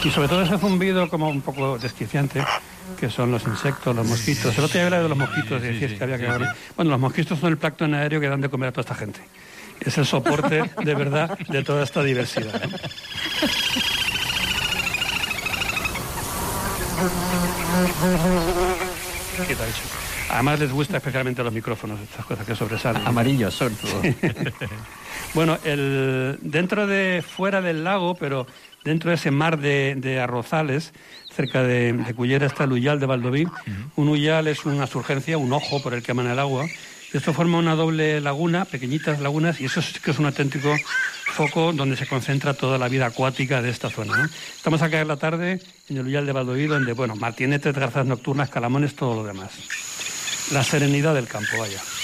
Y sobre todo ese zumbido como un poco desquiciante, que son los insectos, los mosquitos. El otro día hablaba de los mosquitos y decías que había que... Bueno, los mosquitos son el plancton aéreo que dan de comer a toda esta gente. Es el soporte, de verdad, de toda esta diversidad, ¿no? ¿Qué tal, chico? Además les gusta especialmente los micrófonos, estas cosas que sobresalen. Amarillos son todo. Bueno, fuera del lago, pero dentro de ese mar de arrozales, cerca de Cullera está el Ullal de Baldoví. Un ullal es una surgencia, un ojo por el que emana el agua. Esto forma una doble laguna, pequeñitas lagunas, y eso sí que es un auténtico foco donde se concentra toda la vida acuática de esta zona, ¿no? Estamos acá en la tarde en el Ullal de Baldoví, donde, bueno, martinetes, garzas nocturnas, calamones, todo lo demás. La serenidad del campo, vaya.